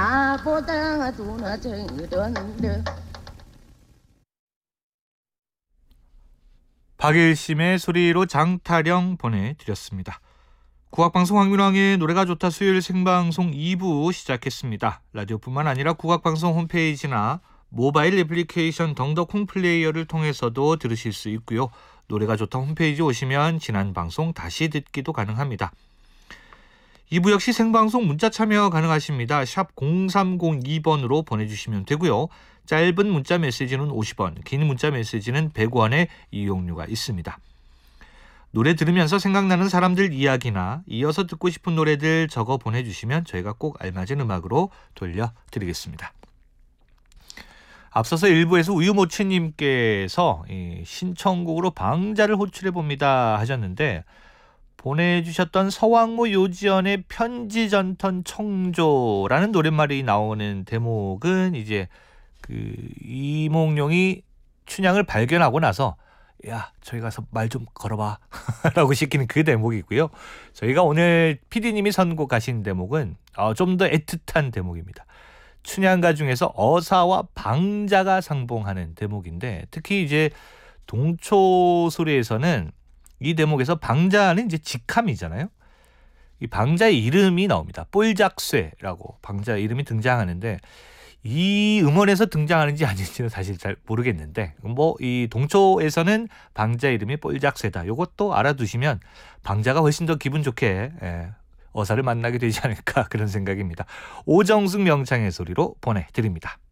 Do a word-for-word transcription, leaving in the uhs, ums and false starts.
나보다 누나 저런데 박일심의 소리로 장타령 보내드렸습니다. 국악방송 황민왕의 노래가 좋다 수요일 생방송 이 부 시작했습니다. 라디오뿐만 아니라 국악방송 홈페이지나 모바일 애플리케이션 덩덕콩 플레이어를 통해서도 들으실 수 있고요. 노래가 좋다 홈페이지 오시면 지난 방송 다시 듣기도 가능합니다. 이 부 역시 생방송 문자 참여 가능하십니다. 샵 공삼공이 번으로 보내주시면 되고요. 짧은 문자 메시지는 오십 원, 긴 문자 메시지는 백 원의 이용료가 있습니다. 노래 들으면서 생각나는 사람들 이야기나 이어서 듣고 싶은 노래들 적어 보내주시면 저희가 꼭 알맞은 음악으로 돌려드리겠습니다. 앞서서 일 부에서 우유모치님께서 신청곡으로 방자를 호출해봅니다 하셨는데 보내주셨던 서왕모 요지연의 편지전턴 청조라는 노랫말이 나오는 대목은 이제 그 이몽룡이 춘향을 발견하고 나서 야 저기 가서 말 좀 걸어봐 라고 시키는 그 대목이고요. 저희가 오늘 피디님이 선곡하신 대목은 어, 좀 더 애틋한 대목입니다. 춘향가 중에서 어사와 방자가 상봉하는 대목인데 특히 이제 동초 소리에서는 이 대목에서 방자는 이제 직함이잖아요. 이 방자의 이름이 나옵니다. 뿔작쇠라고 방자 이름이 등장하는데 이 음원에서 등장하는지 아닌지는 사실 잘 모르겠는데 뭐 이 동초에서는 방자 이름이 뿔작쇠다. 이것도 알아두시면 방자가 훨씬 더 기분 좋게 예, 어사를 만나게 되지 않을까 그런 생각입니다. 오정숙 명창의 소리로 보내드립니다.